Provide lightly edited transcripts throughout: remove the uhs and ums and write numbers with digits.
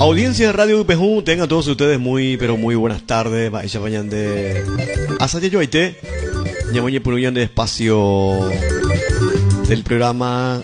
Audiencia de Radio UPJ, tengan todos ustedes muy, pero muy buenas tardes. Vaya vayan de Asayayoite, Ñamoñe Puruyan de espacio del programa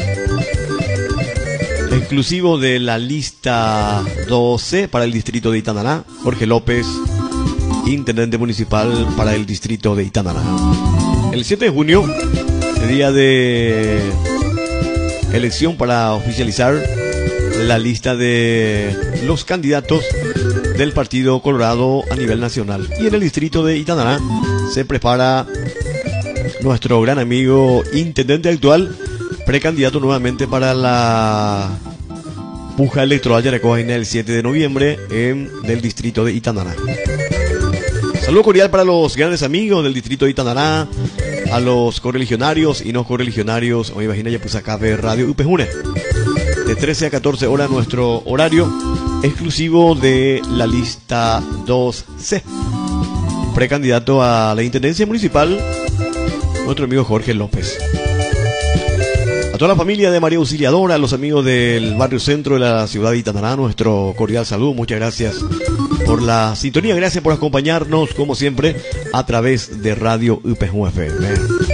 exclusivo de la lista 12 para el distrito de Itananá. Jorge López, intendente municipal para el distrito de Itananá. El 7 de junio, el día de elección para oficializar la lista de los candidatos del Partido Colorado a nivel nacional. Y en el distrito de Itananá se prepara nuestro gran amigo intendente actual, precandidato nuevamente para la puja electoral de Yaracoaina el 7 de noviembre del distrito de Itananá. Saludo cordial para los grandes amigos del distrito de Itananá, a los correligionarios y no correligionarios. Hoy imagina ya pues acá de Radio UPJ. De 13 a 14 horas nuestro horario exclusivo de la lista 2C. Precandidato a la intendencia municipal, nuestro amigo Jorge López. A toda la familia de María Auxiliadora, a los amigos del barrio centro de la ciudad de Itananá, nuestro cordial saludo. Muchas gracias por la sintonía, gracias por acompañarnos como siempre a través de Radio UPJ FM.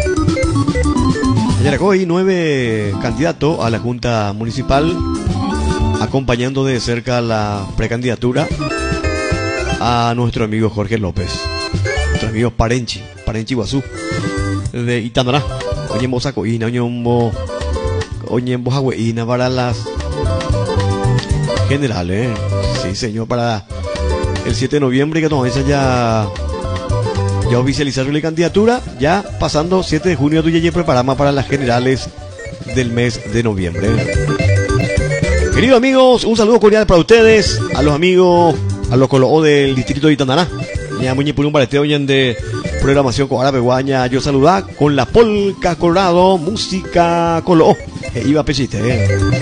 En Yaracoy, 9 candidatos a la Junta Municipal, acompañando de cerca la precandidatura a nuestro amigo Jorge López, nuestro amigo Parenchi Guazú, de Itananá. Oñembo Sacoína, Oñembo Jagüeína para las generales. Sí, señor, para el 7 de noviembre, que tomamos ya oficializaron la candidatura, ya pasando 7 de junio, tú ya preparamos para las generales del mes de noviembre. Queridos amigos, un saludo cordial para ustedes, a los amigos, a los colo'o del distrito de Itananá. Ya muñe por un baleteo de programación con árabe guaña, yo saludar con la polca colorado, música colo'o. Iba pechite,